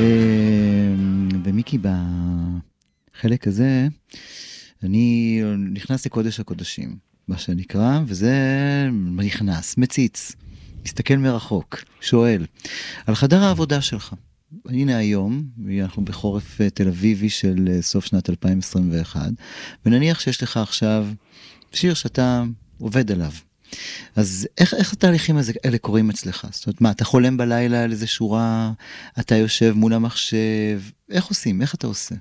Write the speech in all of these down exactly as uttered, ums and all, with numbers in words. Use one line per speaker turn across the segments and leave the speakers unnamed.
ומיקי, בחלק הזה, אני נכנס לקודש הקודשים, מה שנקרא, וזה נכנס, מציץ, מסתכל מרחוק, שואל, על חדר העבודה שלך. הנה היום, אנחנו בחורף תל אביבי של סוף שנת אלפיים עשרים ואחת, ונניח שיש לך עכשיו שיר שאתה עובד עליו. אז איך, איך התהליכים האלה קורים אצלך? זאת אומרת, מה, אתה חולם בלילה על איזה שורה, אתה יושב מול המחשב, איך עושים? איך אתה עושה?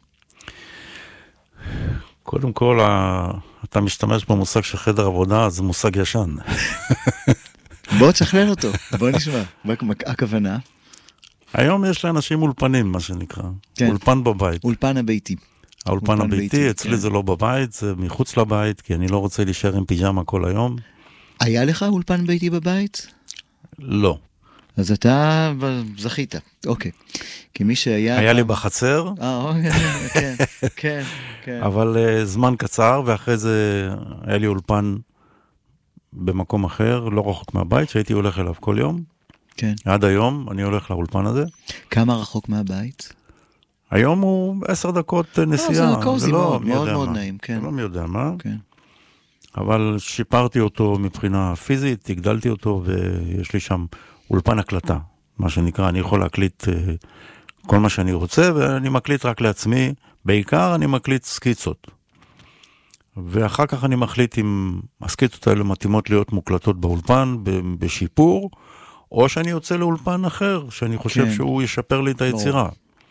קודם כל, אתה משתמש במושג של חדר עבודה, זה מושג ישן.
בוא תשכלל אותו, בוא נשמע. מה הכוונה?
היום יש לאנשים אולפנים, מה שנקרא. כן. אולפן בבית.
אולפן הביתי.
האולפן אולפן הביתי, ביתי, אצלי כן. זה לא בבית, זה מחוץ לבית, כי אני לא רוצה להישאר עם פיג'מה כל היום. היה
לך אולפן ביתי בבית?
לא.
אז אתה זכית, אוקיי. כי מי שהיה...
היה לי בחצר.
אה, כן, כן, כן.
אבל uh, זמן קצר, ואחרי זה היה לי אולפן במקום אחר, לא רחוק מהבית, שהייתי הולך אליו כל יום.
כן.
עד היום אני הולך לאולפן הזה.
כמה רחוק מהבית?
היום הוא עשר דקות נסיעה.
זה קוזי מאוד, מאוד מאוד נעים, כן.
זה לא מי יודע מה.
כן.
אבל שיפרתי אותו מבחינה פיזית, הגדלתי אותו, ויש לי שם אולפן הקלטה, מה שנקרא, אני יכול להקליט כל מה שאני רוצה, ואני מקליט רק לעצמי, בעיקר אני מקליט סקיצות. ואחר כך אני מחליט אם הסקיצות האלה מתאימות להיות מוקלטות באולפן, בשיפור, או שאני יוצא לאולפן אחר, שאני חושב כן. שהוא ישפר לי את היצירה.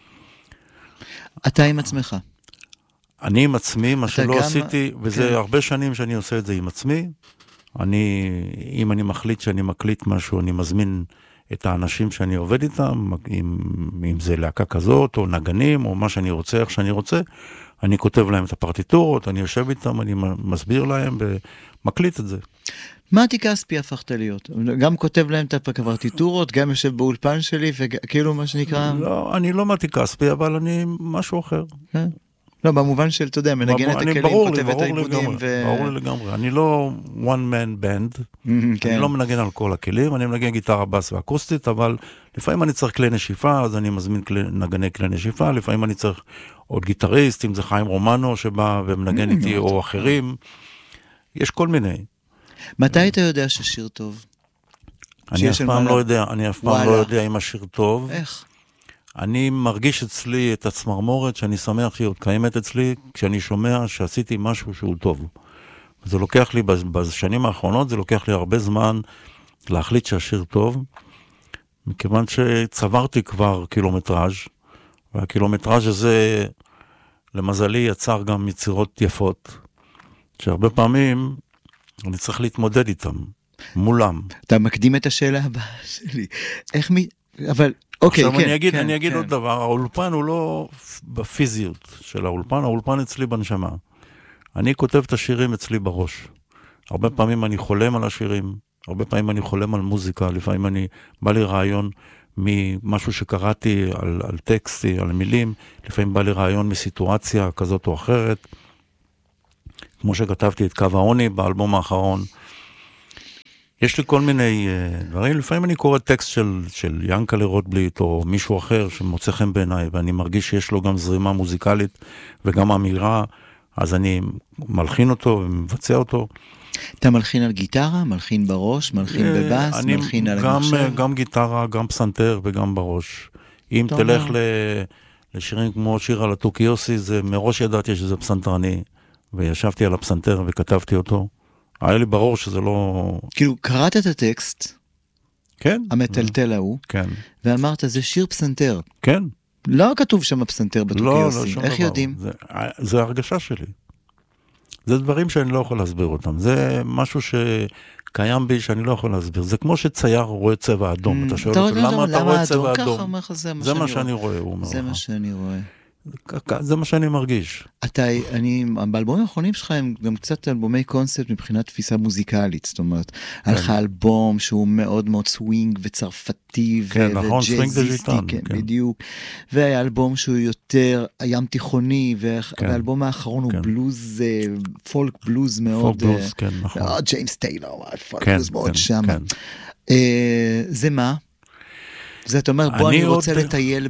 אתה עם עצמך.
אני עם עצמי, מה שלא גם... עשיתי, וזה כן. הרבה שנים שאני עושה את זה עם עצמי. אני, אם אני מחליט שאני מקליט משהו, אני מזמין את האנשים שאני עובד איתם, אם, אם זה להקה כזאת, או נגנים, או מה שאני רוצה, איך שאני רוצה, אני כותב להם את הפרטיטורות, אני יושב איתם, אני מסביר להם, ומקליט את זה.
מתי כספי הפכת להיות? גם כותב להם את הפרטיטורות, גם יושב באולפן שלי, וכאילו מה שנקרא...
לא, אני לא מתי כספי, אבל אני משהו אחר.
כן. לא, במובן של, אתה יודע, מנגן את הכלים, כותב את העיבודים.
ברור לי לגמרי. אני לא one man band, אני לא מנגן על כל הכלים, אני מנגן גיטרה, בס ואקוסטית, אבל לפעמים אני צריך כלי נשיפה, אז אני מזמין נגני כלי נשיפה, לפעמים אני צריך עוד גיטריסט, אם זה חיים רומנו שבא ומנגן איתי, או אחרים. יש כל מיני.
מתי אתה יודע ששיר טוב?
אני אף פעם לא יודע, אני אף פעם לא יודע אם השיר טוב.
איך?
אני מרגיש אצלי את הצמרמורת שאני שמח שהיא עוד קיימת אצלי, כשאני שומע שעשיתי משהו שהוא טוב. זה לוקח לי, בשנים האחרונות, זה לוקח לי הרבה זמן להחליט שהשיר טוב, מכיוון שצברתי כבר קילומטראז', והקילומטראז' הזה, למזלי, יצר גם יצירות יפות, שהרבה פעמים אני צריך להתמודד איתם, מולם.
אתה מקדים את השאלה הבאה שלי. איך מי... אבל... אוקיי,
עכשיו
כן,
אני אגיד,
כן,
אני אגיד
כן.
עוד דבר, האולפן הוא לא בפיזיות של האולפן, האולפן אצלי בנשמה. אני כותב את השירים אצלי בראש. הרבה פעמים אני חולם על השירים, הרבה פעמים אני חולם על מוזיקה, לפעמים אני, בא לי רעיון ממשהו שקראתי על, על טקסטי, על מילים, לפעמים בא לי רעיון מסיטואציה כזאת או אחרת, כמו שכתבתי את קו העוני באלבום האחרון. יש לי כל מיני uh, דברים, לפעמים אני קורא טקסט של, של ינקלה רוטבליט או מישהו אחר שמוצא חן בעיניי, ואני מרגיש שיש לו גם זרימה מוזיקלית וגם אמירה, אז אני מלחין אותו ומבצע אותו.
אתה מלחין על גיטרה, מלחין בראש, מלחין בבאס,
אני
מלחין על
גם,
המחשב?
גם גיטרה, גם פסנתר וגם בראש. אם תלך ל, לשירים כמו שיר על הטוקיוסי, זה מראש ידעתי שזה פסנתרני, וישבתי על הפסנתר וכתבתי אותו. היה לי ברור שזה לא...
כאילו, קראת את הטקסט,
כן.
המטלטל ההוא,
כן.
ואמרת, זה שיר פסנתר.
כן.
לא כתוב שם הפסנתר בטוקיוסי.
לא, לא, שום
איך
דבר.
יודעים?
זה, זה הרגשה שלי. זה דברים שאני לא יכול להסביר אותם. זה משהו שקיים בי שאני לא יכול להסביר. זה כמו שצייר רואה צבע אדום. אתה שואל אותו, למה אתה רואה צבע אדום?
זה מה שאני רואה. זה מה שאני רואה.
זה מה שאני מרגיש.
אתה, אני, באלבומים האחרונים שלך הם גם קצת אלבומי קונספט מבחינת תפיסה מוזיקלית, זאת אומרת, היה לך אלבום שהוא מאוד מאוד סווינג וצרפתי וג'אזיסטי, בדיוק, והיה אלבום שהוא יותר ים תיכוני, והאלבום האחרון הוא בלוז, פולק בלוז מאוד, ג'יימס טיילור, פולק בלוז מאוד שם. זה מה? זה אתה אומר, בוא אני רוצה לטייל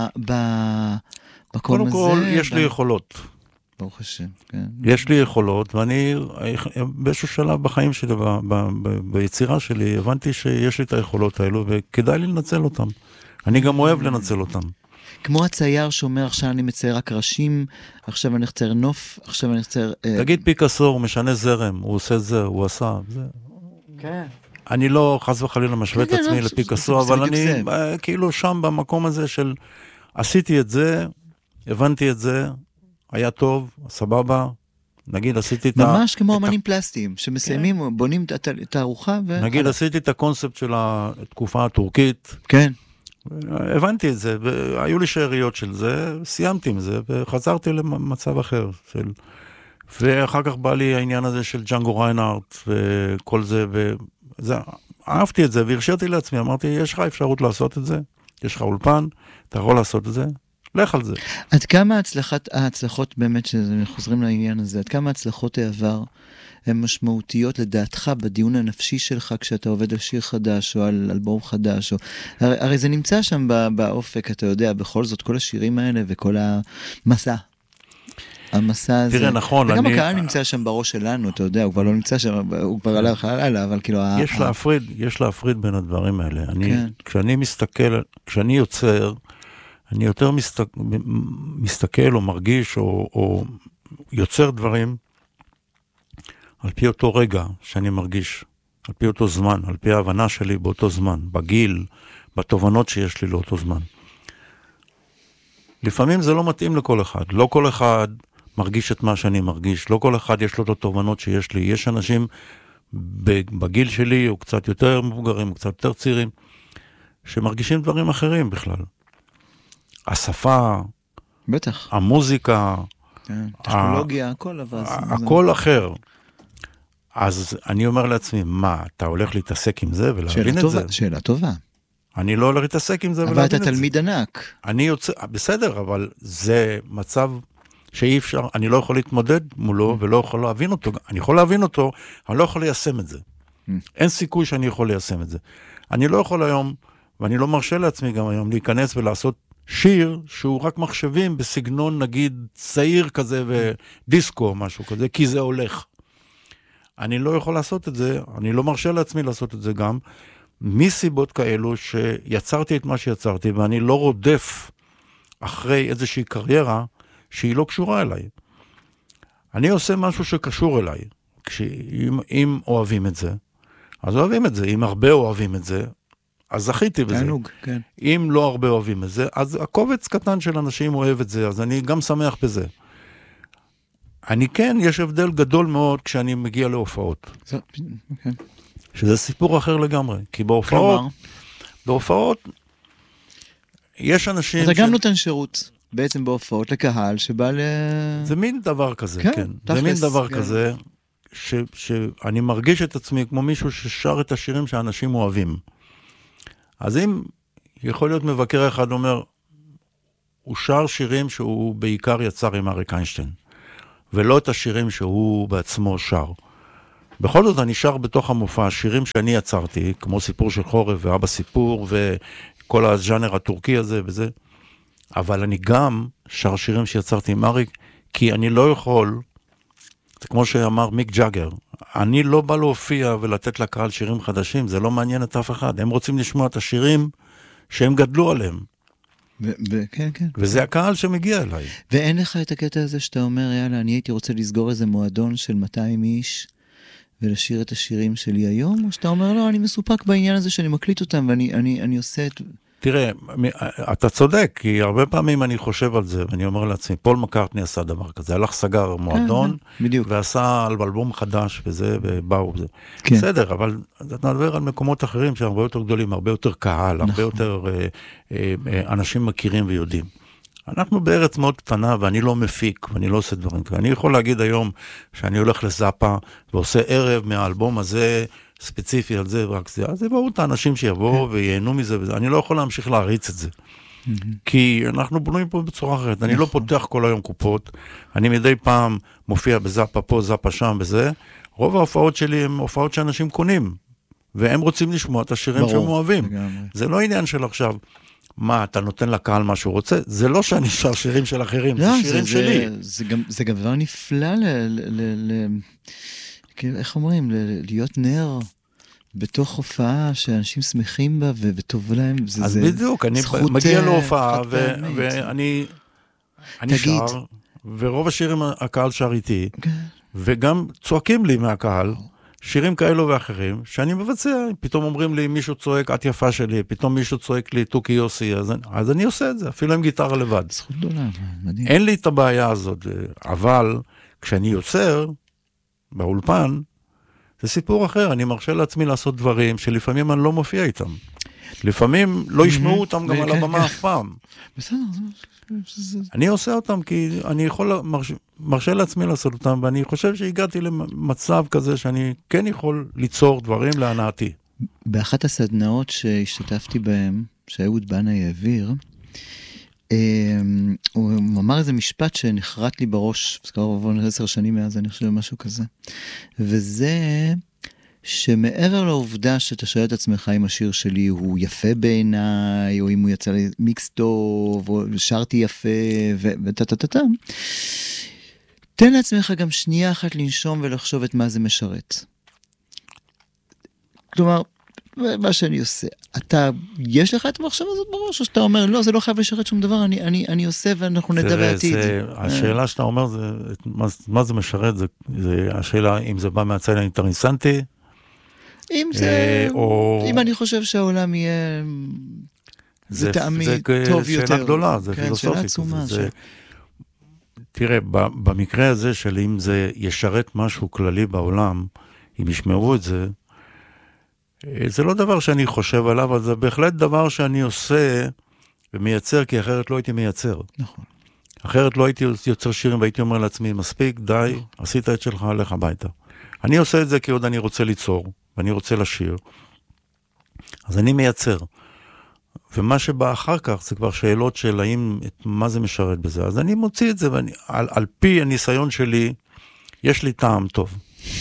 במקום הזה.
קודם כל, יש לי יכולות.
ברוך השם, כן.
יש לי יכולות, ואני באיזשהו שלב בחיים שלי, ביצירה שלי, הבנתי שיש לי את היכולות האלו, וכדאי לי לנצל אותם. אני גם אוהב לנצל אותם.
כמו הצייר שאומר, עכשיו אני מצייר רק ראשים, עכשיו אני אצייר נוף, עכשיו אני אצייר...
תגיד פיקאסו, הוא משנה זרם, הוא עושה זה, הוא עשה, זה.
כן.
אני לא חס וחלילה משווה את עצמי לפיקאסו, אבל אני כאילו שם במקום הזה של, עשיתי את זה, הבנתי את זה, היה טוב, סבבה, נגיד עשיתי את ה...
ממש כמו אמנים פלסטיים, שמסיימים, בונים את הארוחה ו...
נגיד עשיתי את הקונספט של התקופה הטורקית.
כן.
הבנתי את זה, והיו לי שאריות של זה, סיימתי עם זה, וחזרתי למצב אחר. של... ואחר כך בא לי העניין הזה של ג'אנגו ריינארט, וכל זה, וזה... אהבתי את זה, והרשיתי לעצמי, אמרתי, יש לך אפשרות לעשות את זה, יש לך אולפן, אתה יכול לעשות את זה, לך על זה.
עד כמה ההצלחות, ההצלחות באמת, שחוזרים לעניין הזה, עד כמה ההצלחות העבר הן משמעותיות לדעתך בדיון הנפשי שלך, כשאתה עובד על שיר חדש, או על אלבום חדש, או... הרי, הרי זה נמצא שם באופק, אתה יודע, בכל זאת, כל השירים האלה, וכל המסע. המסע הזה.
תראה, נכון,
וגם
אני...
הקהל נמצא שם בראש שלנו, אתה יודע, הוא כבר לא נמצא שם, הוא כבר הלך הלאה, אבל כאילו...
יש להפריד, יש להפריד בין הדברים האלה. אני,
כן.
כשאני מסתכל, כשאני יוצר, אני יותר מסתכל, מסתכל או מרגיש, או, או יוצר דברים, על פי אותו רגע שאני מרגיש, על פי אותו זמן, על פי ההבנה שלי באותו זמן, בגיל, בתובנות שיש לי לאותו זמן. לפעמים זה לא מתאים לכל אחד. לא כל אחד מרגיש את מה שאני מרגיש. לא כל אחד יש לו את התובנות שיש לי. יש אנשים בגיל שלי, או קצת יותר מבוגרים, או קצת יותר צעירים, שמרגישים דברים אחרים בכלל. השפה,
בטח.
המוזיקה,
כן, טכנולוגיה, הכל אבל...
הכל אחר. אז אני אומר לעצמי, מה, אתה הולך להתעסק עם זה ולהבין את זה?
שאלה טובה.
אני לא הולך להתעסק עם זה ולהבין את זה.
אבל אתה תלמיד ענק.
אני יוצא, בסדר, אבל זה מצב שאי אפשר, אני לא יכול להתמודד מולו ולא יכול להבין אותו. אני יכול להבין אותו, אבל לא יכול ליישם את זה. אין סיכוי שאני יכול ליישם את זה. אני לא יכול היום, ואני לא מרשה לעצמי גם היום, להיכנס ולעשות שיר שהוא רק מחשבים בסגנון נגיד צעיר כזה ודיסקו או משהו כזה, כי זה הולך. אני לא יכול לעשות את זה, אני לא מרשה לעצמי לעשות את זה גם, מסיבות כאלו שיצרתי את מה שיצרתי, ואני לא רודף אחרי איזושהי קריירה שהיא לא קשורה אליי. אני עושה משהו שקשור אליי. אם, אם אוהבים את זה, אז אוהבים את זה. אם הרבה אוהבים את זה, אז זכיתי בזה.
תענוג, כן.
אם לא הרבה אוהבים את זה, אז הקובץ קטן של אנשים אוהב את זה, אז אני גם שמח בזה. אני כן, יש הבדל גדול מאוד כשאני מגיע להופעות.
זה, כן.
שזה סיפור אחר לגמרי, כי בהופעות, בהופעות, יש אנשים...
אתה גם נותן שירות, בעצם בהופעות, לקהל שבא ל...
זה מין דבר כזה, כן. זה מין דבר כזה, שאני מרגיש את עצמי כמו מישהו ששר את השירים שאנשים אוהבים. אז אם יכול להיות מבקר אחד אומר, הוא שר שירים שהוא בעיקר יצר עם אריק איינשטיין, ולא את השירים שהוא בעצמו שר. בכל זאת אני שר בתוך המופע, שירים שאני יצרתי, כמו סיפור של חורף ואבא סיפור, וכל הז'אנר הטורקי הזה וזה, אבל אני גם שר שירים שיצרתי עם אריק, כי אני לא יכול, זה כמו שאמר מיק ג'אגר, אני לא בא להופיע ולתת לקהל שירים חדשים, זה לא מעניין את אף אחד, הם רוצים לשמוע את השירים שהם גדלו עליהם.
ו- ו- כן, כן.
וזה הקהל שמגיע אליי.
ואין לך את הקטע הזה שאתה אומר, יאללה, אני הייתי רוצה לסגור איזה מועדון של מאתיים איש, ולשיר את השירים שלי היום, או שאתה אומר, לא, אני מסופק בעניין הזה שאני מקליט אותם, ואני אני, אני עושה את...
תראה, אתה צודק, כי הרבה פעמים אני חושב על זה, ואני אומר לעצמי, פול מקארטני עשה דבר כזה, הלך סגר מועדון, ועשה על אלבום חדש וזה, ובאו וזה. בסדר, אבל אתה מדבר על מקומות אחרים שהרבה יותר גדולים, הרבה יותר קהל, הרבה יותר אנשים מכירים ויודעים. אנחנו בארץ מאוד קטנה, ואני לא מפיק, ואני לא עושה דברים כאלה. אני יכול להגיד היום שאני הולך לזאפה, ועושה ערב מהאלבום הזה, ספציפי על זה ורק זה, אז יבואו את האנשים שיבואו וייהנו מזה, וזה. אני לא יכול להמשיך להריץ את זה. כי אנחנו בנויים פה בצורה אחרת. אני לא פותח כל היום קופות, אני מדי פעם מופיע בזאפה פה, זאפה שם, בזה. רוב ההופעות שלי הן הופעות שאנשים קונים, והם רוצים לשמוע את השירים
ברור,
שהם אוהבים.
לגמרי.
זה לא עניין של עכשיו, מה, אתה נותן לקהל מה שהוא רוצה? זה לא שאני שר שירים של אחרים,
לא,
זה שירים
זה,
שלי.
זה, זה, גם, זה גם דבר נפלא ל... ל, ל, ל כאילו, איך אומרים? ל, להיות נר בתוך הופעה שאנשים שמחים בה ו, וטוב להם. זה,
אז
זה
בדיוק, אני
זכות,
מגיע להופעה,
חד
ו-
פעמית.
ואני אני
תגיד.
שר, ורוב השירים הקהל שר איתי,
כן.
וגם צועקים לי מהקהל, שירים כאלו ואחרים, שאני מבצע, פתאום אומרים לי, מישהו צועק, את יפה שלי, פתאום מישהו צועק לי, תוקי יוסי, אז, אז אני עושה את זה, אפילו עם גיטרה לבד.
זכות גדולה, מדהים.
אין לי את הבעיה הזאת, אבל כשאני יוצר, באולפן, זה סיפור אחר, אני מרשה לעצמי לעשות דברים, שלפעמים אני לא מופיע איתם. לפעמים לא ישמעו אותם גם על הבמה אף פעם.
בסדר, זה...
אני עושה אותם כי אני יכול, מרש, מרשה לעצמי לעשות אותם, ואני חושב שהגעתי למצב כזה שאני כן יכול ליצור דברים להנאתי.
באחת הסדנאות שהשתתפתי בהם, שאהוד בנאי העביר, הוא אמר איזה משפט שנחרט לי בראש, זה קרוב עבור עשר שנים מאז, אני חושב משהו כזה, וזה שמעבר לעובדה שאתה שואל את עצמך אם השיר שלי הוא יפה בעיניי, או אם הוא יצא לי מיקס טוב, או שרתי יפה, וטטטטטה, תן לעצמך גם שנייה אחת לנשום ולחשוב את מה זה משרת. כלומר, מה שאני עושה, אתה, יש לך את המחשבה הזאת בראש, או שאתה אומר, לא, זה לא חייב לשרת שום דבר, אני, אני, אני עושה ואנחנו נדע בעתיד.
השאלה שאתה אומר, זה, מה, מה זה משרת, זה, זה השאלה אם זה בא מהצד האינטרסנטי,
אם זה,
או...
אם אני חושב שהעולם יהיה, זה טעמי טוב יותר.
זה שאלה גדולה, זה פילוסופית.
שאלה עצומה.
תראה, במקרה הזה של אם זה ישרת משהו כללי בעולם, אם ישמעו את זה, זה לא דבר שאני חושב עליו, אבל זה בהחלט דבר שאני עושה ומייצר, כי אחרת לא הייתי מייצר.
נכון.
אחרת לא הייתי יוצר שירים והייתי אומר לעצמי, מספיק, די, עשית את שלך, הלך הביתה. אני עושה את זה כי עוד אני רוצה ליצור, ואני רוצה לשיר. אז אני מייצר. ומה שבא אחר כך, זה כבר שאלות של האם, מה זה משרת בזה. אז אני מוציא את זה, ואני, על, על פי הניסיון שלי, יש לי טעם טוב.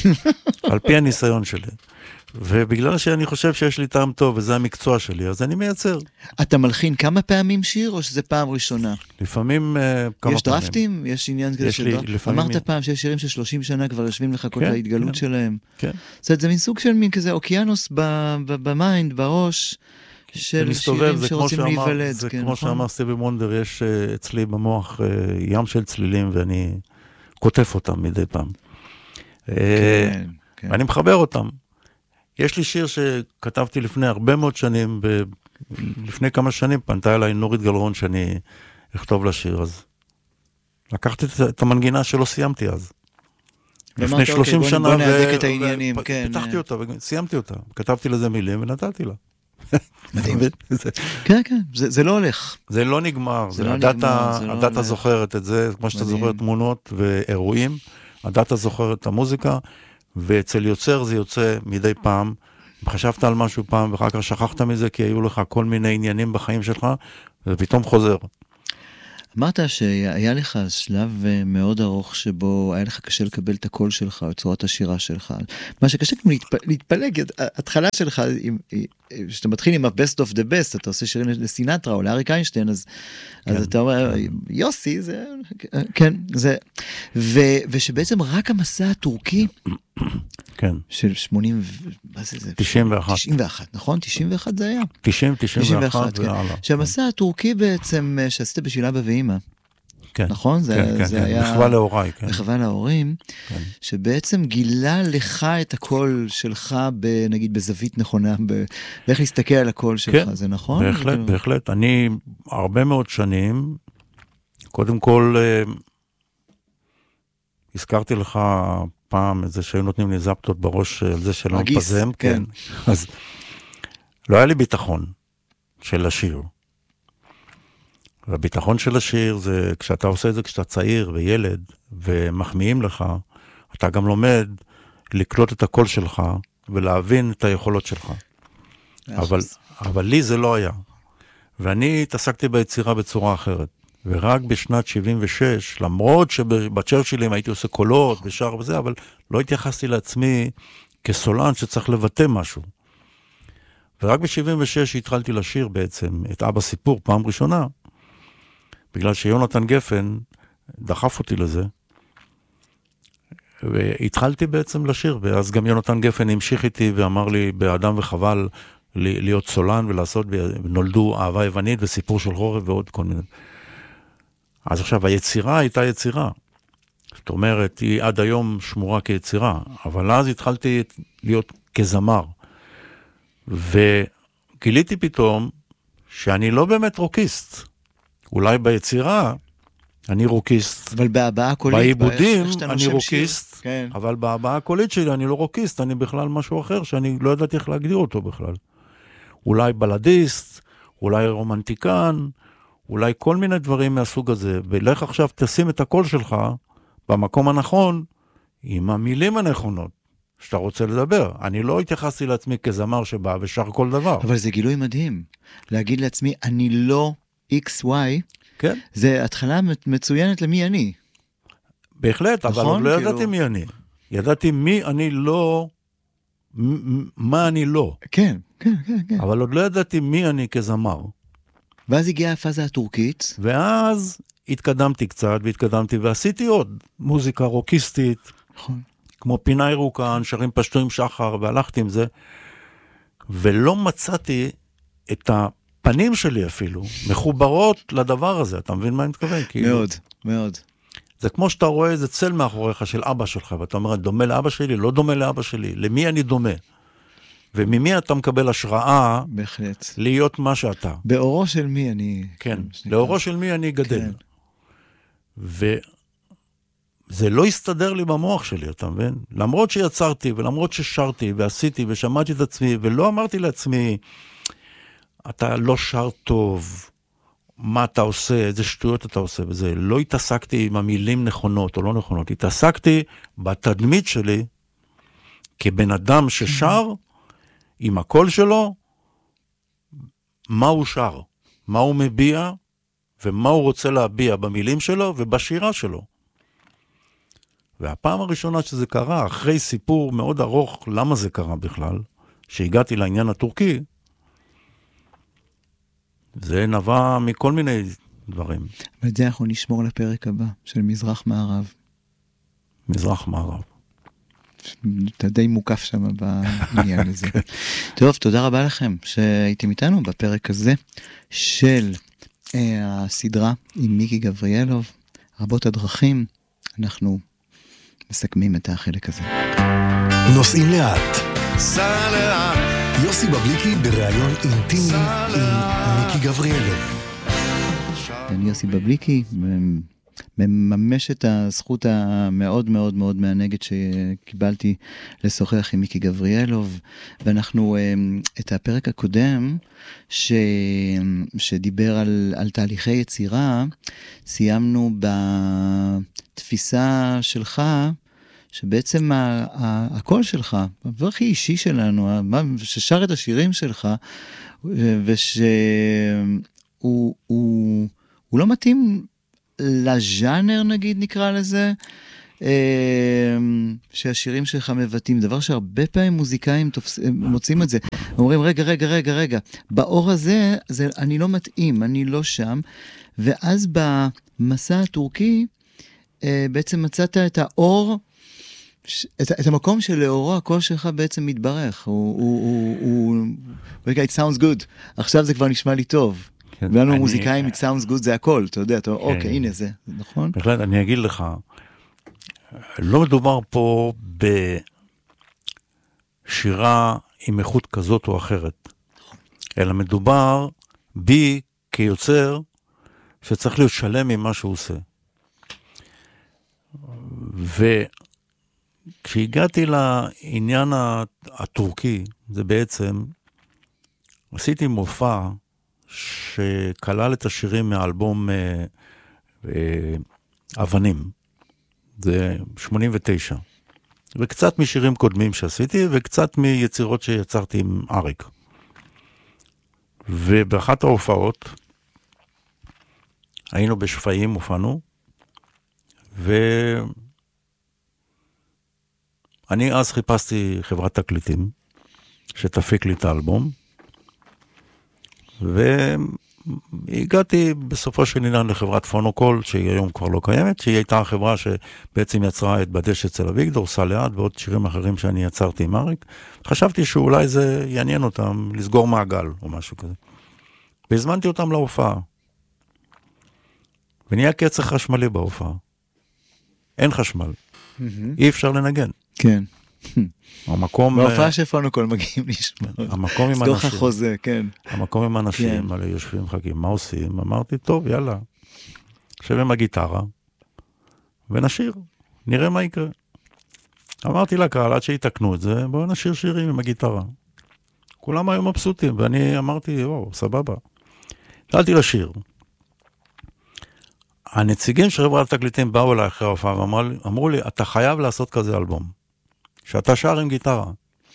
על פי הניסיון שלי. ובגלל שאני חושב שיש לי טעם טוב, וזה המקצוע שלי, אז אני מייצר.
אתה מלחין כמה פעמים שיר, או שזה פעם ראשונה?
לפעמים uh, כמה
יש
פעמים.
דרפטים? יש עניין כזה של דרפטים? אמרת פעם שיש שירים של שלושים שנה כבר יושבים לחכות
כן,
להתגלות
כן.
שלהם.
כן.
זאת אומרת, זה מין סוג של מין כזה אוקיינוס במיינד, בראש, של שירים שרוצים להיוולד.
זה
כן,
כמו
נכון?
שאמר סטיבי וונדר, יש uh, אצלי במוח uh, ים של צלילים, ואני כותף אותם מדי פעם.
כן,
uh,
כן.
ואני מחבר אותם. יש לי שיר שכתבתי לפני הרבה מאוד שנים, ב... לפני כמה שנים פנתה אליי נורית גלרון שאני אכתוב לשיר, אז לקחתי את המנגינה שלא סיימתי אז. לפני שלושים
אוקיי,
שנה,
בוא נהדק את העניינים, כן.
פתחתי אותה וסיימתי אותה, כתבתי לזה מילים ונתתי לה.
מדהים. כן, כן, זה, זה לא הולך.
זה לא נגמר,
זה
זה
לא
הדאטה,
נגמר, זה לא
הדאטה
הולך.
זוכרת את זה, כמו שאתה
מדהים.
זוכר תמונות ואירועים, הדאטה זוכרת את המוזיקה, ואצל יוצר זה יוצא מדי פעם, חשבת על משהו פעם ואחר כך שכחת מזה, כי היו לך כל מיני עניינים בחיים שלך, ופתאום חוזר.
אמרת שהיה לך שלב מאוד ארוך שבו היה לך קשה לקבל את הקול שלך, או את צורת השירה שלך. מה שקשה גם להתפ... להתפלג, התחלה שלך, כשאתה מתחיל עם ה-best of the best, אתה עושה שירים לסינטרה או לאריק איינשטיין, אז, כן. אז אתה אומר, יוסי, זה, כן, זה, ו, ושבעצם רק המסע הטורקי,
כן.
של שמונים, מה זה זה?
תשעים ואחת.
תשעים ואחת, נכון? תשעים ואחת זה היה.
תשעים, תשעים ואחת והלאה.
שהמסע הטורקי בעצם, שעשית בשביל אבא ואמא,
כן.
נכון? זה,
כן,
זה
כן,
היה...
מחווה להוריי, כן.
מחווה להורים,
כן.
שבעצם גילה לך את הקול שלך, ב, נגיד בזווית נכונה, ב... ואיך להסתכל על הקול שלך,
כן,
זה נכון?
בהחלט, זה... בהחלט. אני הרבה מאוד שנים, קודם כל, הזכרתי לך פעם, איזה שהיו נותנים לי זפטות בראש על זה שלא מפזם, כן. כן. אז לא היה לי ביטחון של השיר. והביטחון של השיר זה, כשאתה עושה את זה כשאתה צעיר וילד, ומחמיאים לך, אתה גם לומד לקלוט את הקול שלך, ולהבין את היכולות שלך. אבל, אבל לי זה לא היה. ואני התעסקתי ביצירה בצורה אחרת. ורק בשנת שבעים ושש, למרות שבצ'רצ'ילים הייתי עושה קולות ושר וזה, אבל לא התייחסתי לעצמי כסולן שצריך לבטא משהו. ורק ב-שבעים ושש התחלתי לשיר בעצם את אבא סיפור פעם ראשונה, בגלל שיונתן גפן דחף אותי לזה, והתחלתי בעצם לשיר, ואז גם יונתן גפן המשיך איתי ואמר לי באדם וחבל להיות סולן ולעשות, ונולדו אהבה יוונית וסיפור של חורף ועוד כל מיני. אז עכשיו היצירה הייתה יצירה, זאת אומרת היא עד היום שמורה כיצירה, אבל אז התחלתי להיות כזמר, וגיליתי פתאום שאני לא באמת רוקיסט, אולי ביצירה אני רוקיסט,
אבל בהבעה קולית,
בעיבודים אני רוקיסט,
כן.
אבל בהבעה הקולית שלי אני לא רוקיסט, אני בכלל משהו אחר שאני לא ידעתי איך להגדיר אותו בכלל. אולי בלדיסט, אולי רומנטיקן, אולי כל מיני דברים מהסוג הזה, ולך עכשיו תשים את הקול שלך במקום הנכון, עם המילים הנכונות שאתה רוצה לדבר. אני לא התייחסתי לעצמי כזמר שבא ושר כל דבר.
אבל זה גילוי מדהים, להגיד לעצמי, אני לא אקס וואי,
כן?
זה התחלה מצוינת למי אני.
בהחלט,
נכון?
אבל עוד לא
כאילו...
ידעתי מי אני. ידעתי מי אני לא, מה אני לא.
כן, כן, כן, כן.
אבל עוד לא ידעתי מי אני כזמר.
ואז הגיעה הפאזה הטורקית.
ואז התקדמתי קצת, והתקדמתי, ועשיתי עוד מוזיקה רוקיסטית,
נכון.
כמו פינה ירוקה, נשרים פשטו עם שחר, והלכתי עם זה, ולא מצאתי את הפנים שלי אפילו, מחוברות לדבר הזה, אתה מבין מה אני מתכוון?
מאוד, מאוד.
זה כמו שאתה רואה איזה צל מאחוריך של אבא שלך, ואתה אומר, דומה לאבא שלי, לא דומה לאבא שלי, למי אני דומה? וממי אתה מקבל השראה
בהחלט.
להיות מה שאתה.
באורו של מי אני...
כן, לאורו של מי אני גדל.
כן.
וזה לא הסתדר לי במוח שלי, אתה מבין? למרות שיצרתי, ולמרות ששרתי, ועשיתי, ושמעתי את עצמי, ולא אמרתי לעצמי, אתה לא שר טוב, מה אתה עושה, איזה שטויות אתה עושה וזה. לא התעסקתי עם המילים נכונות או לא נכונות, התעסקתי בתדמית שלי, כבן אדם ששר, עם הקול שלו, מה הוא שר, מה הוא מביע, ומה הוא רוצה להביע במילים שלו ובשירה שלו. והפעם הראשונה שזה קרה, אחרי סיפור מאוד ארוך, למה זה קרה בכלל, שהגעתי לעניין הטורקי, זה נבע מכל מיני דברים.
ואת זה אנחנו נשמור לפרק הבא, של מזרח מערב.
מזרח מערב.
אתה די מוקף שם בעניין הזה. טוב, תודה רבה לכם שהייתם איתנו בפרק הזה של אה, הסדרה עם מיקי גבריאלוב, רבות הדרכים. אנחנו מסכמים את החלק הזה.
נוסעים לאט. סע לאט. יוסי בבליקי בריאיון אינטימי עם מיקי גבריאלוב.
אני יוסי בבליקי, מממש את הזכות המאוד מאוד מאוד מענגת שקיבלתי לשוחח עם מיקי גבריאלוב, ואנחנו את הפרק הקודם ש... שדיבר על, על תהליכי יצירה, סיימנו בתפיסה שלך, שבעצם ה- ה- הקול שלך, הדבר הכי אישי שלנו, ששר את השירים שלך, ושהוא הוא, הוא לא מתאים לז'אנר, נגיד, נקרא לזה, שהשירים שלך מבטאים, דבר שהרבה פעמים מוזיקאים תופס, מוצאים את זה, אומרים, רגע, רגע, רגע, רגע, באור הזה, זה, אני לא מתאים, אני לא שם, ואז במסע הטורקי, בעצם מצאת את האור, את, את המקום שלאורו הקול שלך בעצם מתברך, הוא, הוא, הוא, הוא, רגע, it sounds good, עכשיו זה כבר נשמע לי טוב, כן, ולנו אני... מוזיקאים, it sounds good זה הכל, אתה יודע, אתה אומר, כן. אוקיי, הנה זה, נכון?
בהחלט, אני אגיד לך, לא מדובר פה בשירה עם איכות כזאת או אחרת, אלא מדובר בי כיוצר, שצריך להיות שלם עם מה שהוא עושה. ו... כשהגעתי לעניין הטורקי, זה בעצם, עשיתי מופע שכלל את השירים מהאלבום אה, אה, אבנים, זה שמונים ותשע, וקצת משירים קודמים שעשיתי, וקצת מיצירות שיצרתי עם אריק. ובאחת ההופעות, היינו בשפיים, הופענו, ו... אני אז חיפשתי חברת תקליטים, שתפיק לי את האלבום, והגעתי בסופו של עניין לחברת פונוקול, שהיא היום כבר לא קיימת, שהיא הייתה החברה שבעצם יצרה את בדש אצל אביגדור, סע לאט, ועוד שירים אחרים שאני יצרתי עם אריק. חשבתי שאולי זה יעניין אותם, לסגור מעגל או משהו כזה. והזמנתי אותם להופעה. ונהיה קצר חשמלי בהופעה. אין חשמל. אי אפשר לנגן.
כן.
המקום...
בהופעה שפונוקול מגיעים לשמוע.
המקום עם
סגור
אנשים.
לך חוזה, כן.
המקום עם אנשים, עלי יושבים מחכים, מה עושים? אמרתי, טוב, יאללה. עכשיו עם הגיטרה, ונשיר, נראה מה יקרה. אמרתי לקהל, עד שיתקנו את זה, בואו נשיר שירים עם הגיטרה. כולם היו מבסוטים, ואני אמרתי, וואו, סבבה. התחלתי לשיר. הנציגים של חברת התקליטים באו אליי אחרי ההופעה, ואמרו לי, אתה חייב לעשות כזה אלבום, שאתה שר עם גיטרה.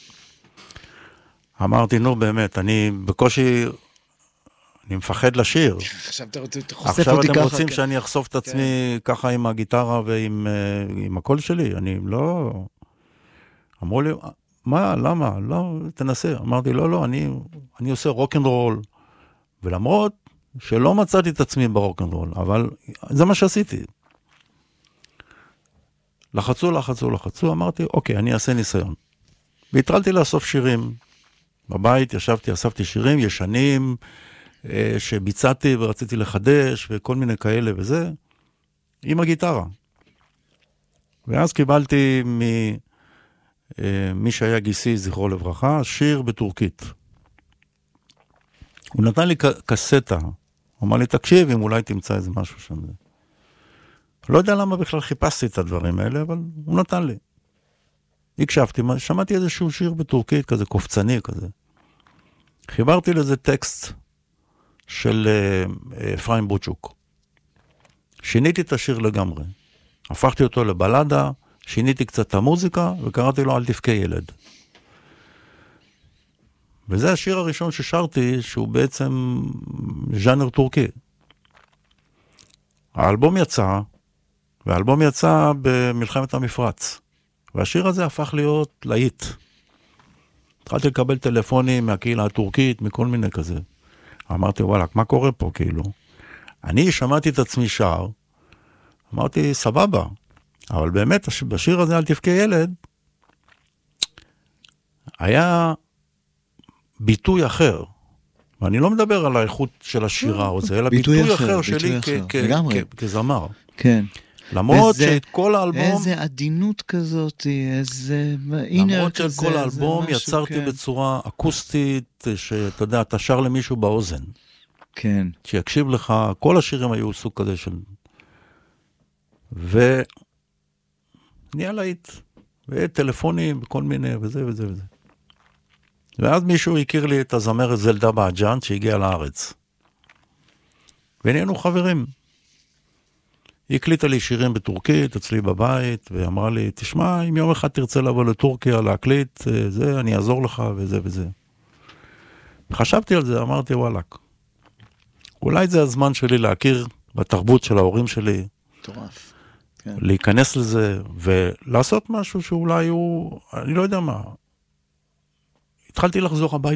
אמרתי, נו באמת, אני בקושי, אני מפחד לשיר.
עכשיו אתה חושף אותי ככה.
עכשיו אתם רוצים שאני אחשוף את עצמי ככה עם הגיטרה ועם עם הקול שלי, אני לא... אמרו לי, מה, למה? לא, תנסה. אמרתי, לא, לא, אני, אני עושה רוק'נ'רול, ולמרות שלא מצאתי את עצמי ברוק'נ'רול, אבל זה מה שעשיתי. לחצו, לחצו, לחצו, אמרתי, אוקיי, אני אעשה ניסיון. והתחלתי לאסוף שירים. בבית ישבתי, אספתי שירים ישנים, אה, שביצעתי ורציתי לחדש, וכל מיני כאלה וזה, עם הגיטרה. ואז קיבלתי מ... מי שהיה גיסי, זכרו לברכה, שיר בטורקית. הוא נתן לי קסטה, הוא אמר לי, תקשיב, אם אולי תמצא איזה משהו שם. לא יודע למה בכלל חיפשתי את הדברים האלה, אבל הוא נתן לי. הקשבתי, שמעתי איזשהו שיר בטורקית, כזה קופצני כזה. חיברתי לזה טקסט של אפרים בוצ'וק. שיניתי את השיר לגמרי. הפכתי אותו לבלדה, שיניתי קצת את המוזיקה, וקראתי לו אל תבכה ילד. וזה השיר הראשון ששרתי, שהוא בעצם ז'אנר טורקי. האלבום יצא, והאלבום יצא במלחמת המפרץ. והשיר הזה הפך להיות להיט. התחלתי לקבל טלפונים מהקהילה הטורקית, מכל מיני כזה. אמרתי, וואלה, מה קורה פה, כאילו? אני שמעתי את עצמי שר, אמרתי, סבבה. אבל באמת, בשיר הזה, אל תבכה ילד, היה ביטוי אחר. ואני לא מדבר על האיכות של השירה או זה, אלא ביטוי אחר שלי כזמר.
כן.
למרות שאת כל האלבום...
איזה עדינות כזאת, איזה אינר כזה.
למרות שאת כל האלבום יצרתי בצורה אקוסטית, שאתה יודע, אתה שר למישהו באוזן.
כן.
שיקשיב לך, כל השירים היו סוג כזה של... ונהיה להיט, וטלפונים, וכל מיני, וזה וזה וזה. ואז מישהו הכיר לי את הזמרת זלדה באג'אן, שהגיעה לארץ. ונהיינו חברים. היא הקליטה לי שירים בטורקית, אצלי בבית, ואמרה לי, תשמע, אם יום אחד תרצה לבוא לטורקיה, להקליט, זה, אני אעזור לך, וזה וזה. חשבתי על זה, אמרתי, וואלק. אולי זה הזמן שלי להכיר בתרבות של ההורים שלי.
טורף.
כן. להיכנס לזה, ולעשות משהו שאולי הוא, אני לא יודע מה. התחלתי לחזור הביתה.